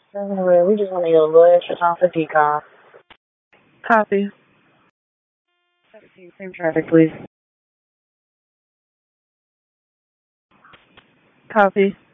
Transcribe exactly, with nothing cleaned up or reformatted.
Anyway, we just want to get a little extra time for Peacock. Copy. Same traffic, please. Copy.